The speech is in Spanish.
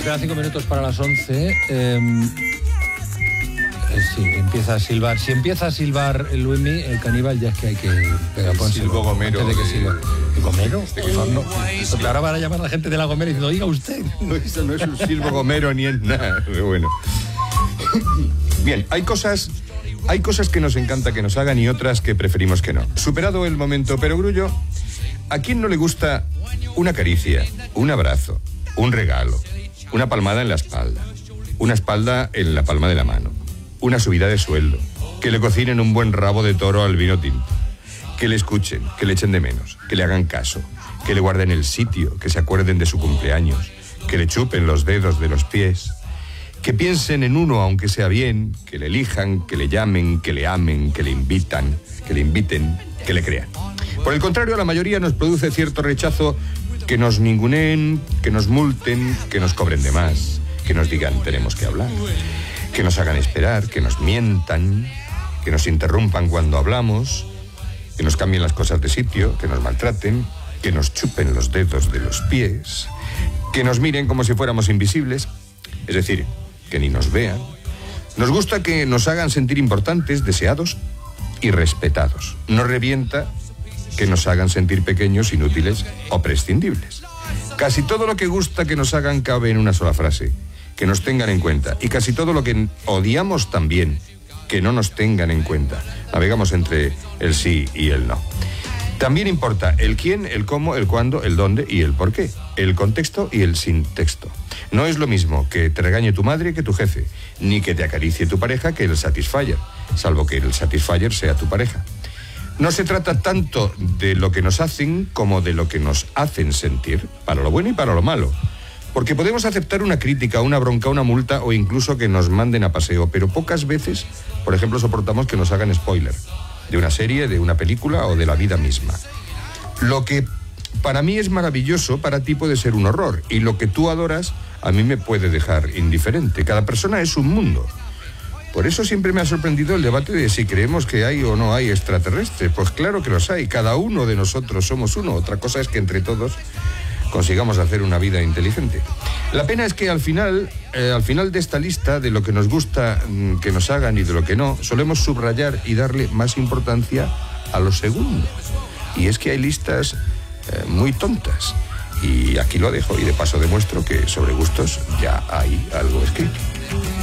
Nos quedan 5 minutos para las 11. Sí, empieza a silbar. Si empieza a silbar el Luismi, el caníbal, ya es que hay que pegar por Silbo Gomero. antes de que silba. ¿El Gomero? No. Porque ahora van a llamar a la gente de la Gomera y diciendo, oiga usted. No, eso no es un silbo Gomero ni es nada. Pero bueno. Bien, hay cosas que nos encanta que nos hagan y otras que preferimos que no. Superado el momento perogrullo, ¿a quién no le gusta una caricia, un abrazo, un regalo, una palmada en la espalda, una espalda en la palma de la mano, una subida de sueldo, que le cocinen un buen rabo de toro al vino tinto, que le escuchen, que le echen de menos, que le hagan caso, que le guarden el sitio, que se acuerden de su cumpleaños, que le chupen los dedos de los pies, que piensen en uno aunque sea bien, que le elijan, que le llamen, que le amen, que le inviten, que le crean? Por el contrario, a la mayoría nos produce cierto rechazo que nos ninguneen, que nos multen, que nos cobren de más, que nos digan tenemos que hablar, que nos hagan esperar, que nos mientan, que nos interrumpan cuando hablamos, que nos cambien las cosas de sitio, que nos maltraten, que nos chupen los dedos de los pies, que nos miren como si fuéramos invisibles, es decir, que ni nos vean. Nos gusta que nos hagan sentir importantes, deseados y respetados. Nos revienta que nos hagan sentir pequeños, inútiles o prescindibles. Casi todo lo que gusta que nos hagan cabe en una sola frase: que nos tengan en cuenta. Y casi todo lo que odiamos también, que no nos tengan en cuenta. Navegamos entre el sí y el no. También importa el quién, el cómo, el cuándo, el dónde y el por qué. El contexto y el sin texto. No es lo mismo que te regañe tu madre que tu jefe, ni que te acaricie tu pareja que el Satisfyer, salvo que el Satisfyer sea tu pareja. No se trata tanto de lo que nos hacen como de lo que nos hacen sentir, para lo bueno y para lo malo. Porque podemos aceptar una crítica, una bronca, una multa o incluso que nos manden a paseo, pero pocas veces, por ejemplo, soportamos que nos hagan spoiler de una serie, de una película o de la vida misma. Lo que para mí es maravilloso, para ti puede ser un horror, y lo que tú adoras a mí me puede dejar indiferente. Cada persona es un mundo. Por eso siempre me ha sorprendido el debate de si creemos que hay o no hay extraterrestres. Pues claro que los hay, cada uno de nosotros somos uno. Otra cosa es que entre todos consigamos hacer una vida inteligente. La pena es que al final de esta lista de lo que nos gusta que nos hagan y de lo que no, solemos subrayar y darle más importancia a lo segundo. Y es que hay listas muy tontas. Y aquí lo dejo y de paso demuestro que sobre gustos ya hay algo escrito.